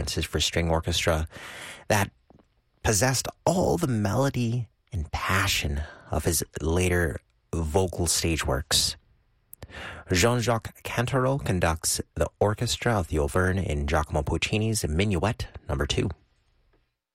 experiences for string orchestra that possessed all the melody and passion of his later vocal stage works. Jean-Jacques Cantarell conducts the orchestra of the Auvergne in Giacomo Puccini's Minuet No. 2.